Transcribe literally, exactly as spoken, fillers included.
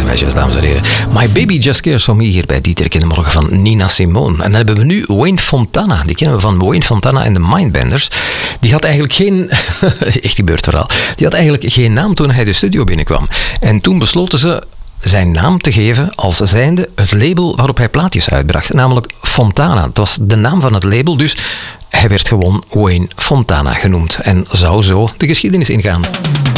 meisjes, dames en heren. My Baby Just Cares For Me hier bij Dieterik in de Morgen van Nina Simone. En dan hebben we nu Wayne Fontana. Die kennen we van Wayne Fontana en de Mindbenders. Die had eigenlijk geen... echt gebeurd verhaal. Die had eigenlijk geen naam toen hij de studio binnenkwam. En toen besloten ze zijn naam te geven als zijnde het label waarop hij plaatjes uitbracht. Namelijk Fontana. Het was de naam van het label, dus hij werd gewoon Wayne Fontana genoemd. En zou zo de geschiedenis ingaan.